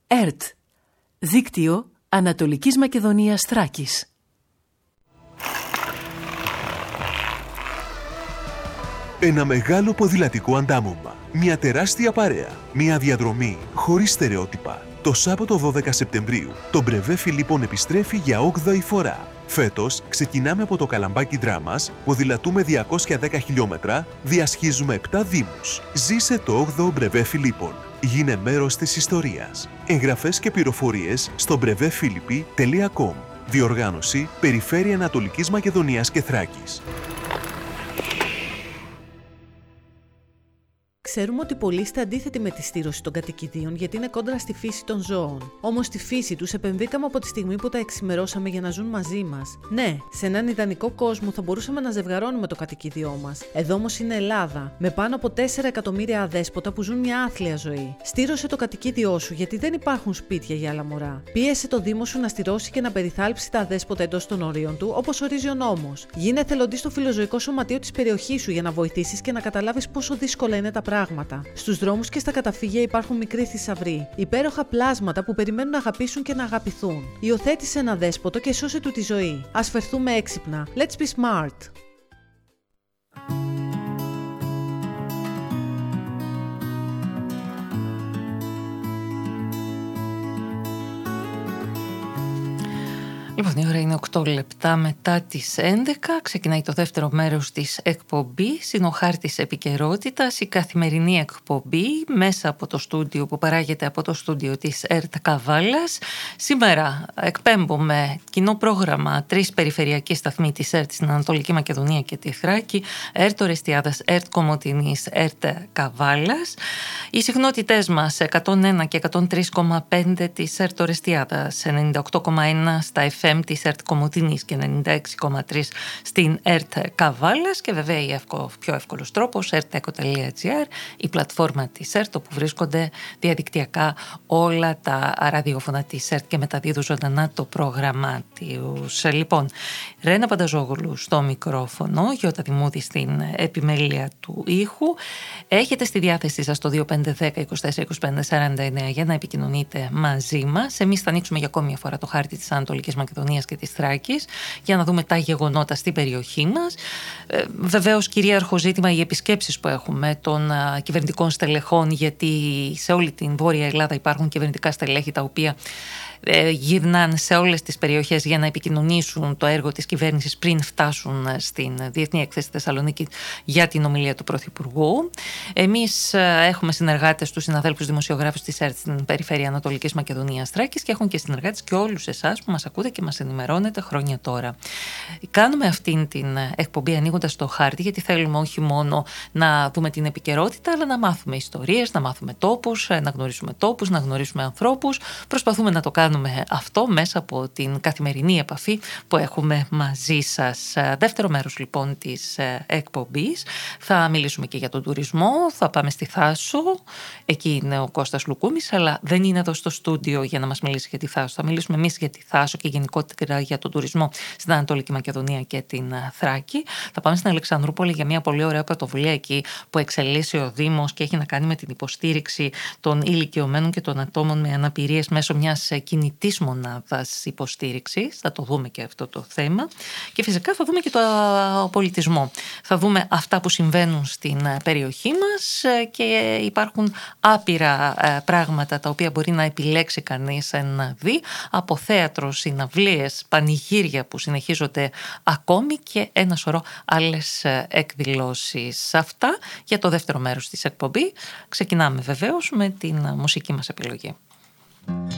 ΕΡΤ, Δίκτυο Ανατολικής Μακεδονίας Θράκης. Ένα μεγάλο ποδηλατικό αντάμωμα, μια τεράστια παρέα, μια διαδρομή χωρίς στερεότυπα. Το Σάββατο 12 Σεπτεμβρίου, το Μπρεβέ Φιλίππων επιστρέφει για 8η φορά. Φέτος ξεκινάμε από το Καλαμπάκι Δράμας, ποδηλατούμε 210 χιλιόμετρα, διασχίζουμε 7 δήμους. Ζήσε το 8ο Μπρεβέ Φιλίππων. Γίνε μέρος της ιστορίας. Εγγραφές και πληροφορίες στο brevefilippi.com. Διοργάνωση Περιφέρεια Ανατολικής Μακεδονίας και Θράκης. Ξέρουμε ότι πολλοί είστε αντίθετοι με τη στήρωση των κατοικιδίων γιατί είναι κόντρα στη φύση των ζώων. Όμως στη φύση τους επενδύκαμε από τη στιγμή που τα εξημερώσαμε για να ζουν μαζί μας. Ναι, σε έναν ιδανικό κόσμο θα μπορούσαμε να ζευγαρώνουμε το κατοικίδιό μας. Εδώ όμως είναι Ελλάδα, με πάνω από 4 εκατομμύρια αδέσποτα που ζουν μια άθλια ζωή. Στήρωσε το κατοικίδιό σου γιατί δεν υπάρχουν σπίτια για άλλα μωρά. Πίεσε το Δήμο σου να στηρώσει και να περιθάλψει τα αδέσποτα εντός των ορίων του, όπως ορίζει ο νόμος. Γίνε εθελοντής στο φιλοζωικό σωματείο της περιοχής σου για να βοηθήσεις και να καταλάβεις πόσο δύσκολα είναι τα πράγματα. Στους δρόμους και στα καταφύγια υπάρχουν μικροί θησαυροί, υπέροχα πλάσματα που περιμένουν να αγαπήσουν και να αγαπηθούν. Υιοθέτησε ένα δέσποτο και σώσε του τη ζωή. Ας φερθούμε έξυπνα. Let's be smart. Λοιπόν, η ώρα είναι 8 λεπτά μετά τις 11. Ξεκινάει το δεύτερο μέρος της εκπομπής. Είναι ο χάρτης επικαιρότητας, η καθημερινή εκπομπή μέσα από το στούντιο που παράγεται από το στούντιο της ΕΡΤ Καβάλας. Σήμερα εκπέμπουμε κοινό πρόγραμμα 3 περιφερειακοί σταθμοί της ΕΡΤ στην Ανατολική Μακεδονία και τη Θράκη, ΕΡΤ Ορεστιάδας, ΕΡΤ Κομοτηνής, ΕΡΤ Καβάλας. Οι συχνότητές μας 101 και 103,5 της ΕΡΤ Ορεστιάδας, 98,1 στα FM της ΕΡΤ Κομοτηνής και 96,3 στην ΕΡΤ Καβάλας και βέβαια πιο εύκολος τρόπος erteco.gr, η πλατφόρμα της ΕΡΤ όπου βρίσκονται διαδικτυακά όλα τα ραδιόφωνα της ΕΡΤ και μεταδίδουν ζωντανά το πρόγραμμα τους. Λοιπόν, Ρένα Πανταζόγλου στο μικρόφωνο, Γιώτα Δημούδη στην επιμέλεια του ήχου. Έχετε στη διάθεσή σας το 2510 24 25 49 για να επικοινωνείτε μαζί μας. Εμείς θα ανοίξουμε για ακόμη μια φορά το χάρτη της Ανατολικής Μακεδονίας και της Θράκης για να δούμε τα γεγονότα στην περιοχή μας. Βεβαίως κυρίαρχο ζήτημα οι επισκέψεις που έχουμε των κυβερνητικών στελεχών, γιατί σε όλη την Βόρεια Ελλάδα υπάρχουν κυβερνητικά στελέχη τα οποία γυρνάνε σε όλες τις περιοχές για να επικοινωνήσουν το έργο της κυβέρνησης πριν φτάσουν στην Διεθνή Έκθεση Θεσσαλονίκη για την ομιλία του Πρωθυπουργού. Εμείς έχουμε συνεργάτες τους συναδέλφους δημοσιογράφους της ΕΡΤ στην Περιφέρεια Ανατολικής Μακεδονίας Θράκης και έχουν και συνεργάτες και όλους εσάς που μας ακούτε και μας ενημερώνετε χρόνια τώρα. Κάνουμε αυτήν την εκπομπή ανοίγοντας το χάρτη γιατί θέλουμε όχι μόνο να δούμε την επικαιρότητα αλλά να μάθουμε ιστορίες, να μάθουμε τόπους, να γνωρίσουμε τόπους, να γνωρίσουμε ανθρώπους. Προσπαθούμε να το κάνουμε αυτό μέσα από την καθημερινή επαφή που έχουμε μαζί σας. Δεύτερο μέρος λοιπόν της εκπομπής. Θα μιλήσουμε και για τον τουρισμό. Θα πάμε στη Θάσο. Εκεί είναι ο Κώστας Λουκούμης, αλλά δεν είναι εδώ στο στούντιο για να μας μιλήσει για τη Θάσο. Θα μιλήσουμε εμείς για τη Θάσο και γενικότερα για τον τουρισμό στην Ανατολική Μακεδονία και την Θράκη. Θα πάμε στην Αλεξανδρούπολη για μια πολύ ωραία πρωτοβουλία εκεί που εξελίσσει ο Δήμος και έχει να κάνει με την υποστήριξη των ηλικιωμένων και των ατόμων με αναπηρίες μέσω μιας κινητής μονάδας υποστήριξης. Θα το δούμε και αυτό το θέμα. Και φυσικά θα δούμε και το πολιτισμό. Θα δούμε αυτά που συμβαίνουν στην περιοχή μας και υπάρχουν άπειρα πράγματα τα οποία μπορεί να επιλέξει κανείς να δει, από θέατρο, συναυλίες, πανηγύρια που συνεχίζονται ακόμη και ένα σωρό άλλες εκδηλώσεις. Αυτά για το δεύτερο μέρος της εκπομπή. Ξεκινάμε βεβαίως με την μουσική μας επιλογή.